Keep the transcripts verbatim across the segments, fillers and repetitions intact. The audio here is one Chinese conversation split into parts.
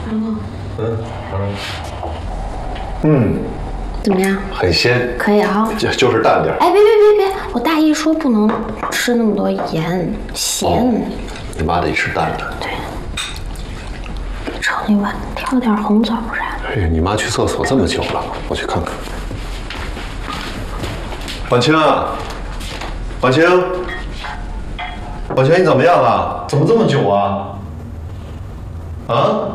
尝尝。 嗯，尝尝。嗯， 怎么样？ 很鲜。 可以哈。 就就是淡点。 哎，别别别别！我大姨说不能吃那么多盐咸。哦、 你妈得吃淡的。 对。盛一碗，挑点红枣啥的。 哎呀，你妈去厕所这么久了，我去看看。婉清啊，婉清，婉清，你怎么样啊？怎么这么久啊？啊？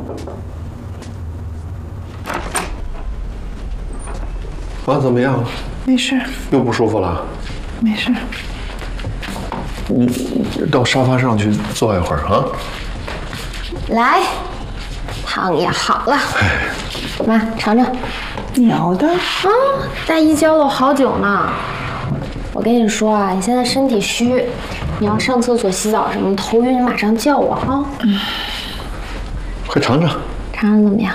妈怎么样？ 没事。 又不舒服了？ 没事。 你到沙发上去坐一会儿啊。 来，汤也好了。妈，尝尝。 你熬的？ 啊，大姨教了我好久呢。我跟你说啊，你现在身体虚，你要上厕所、洗澡什么，头晕你马上叫我啊。嗯。 快尝尝。 尝尝怎么样？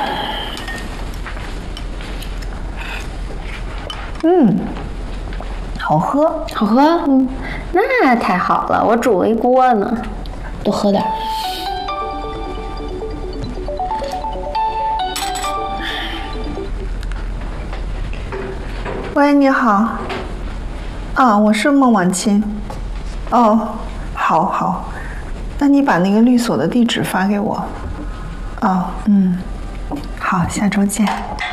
嗯，好喝， 好喝。嗯，那太好了，我煮了一锅呢，多喝点。 喂，你好。啊，我是孟婉清。哦，好好，那你把那个律所的地址发给我。哦，嗯，好，下周见。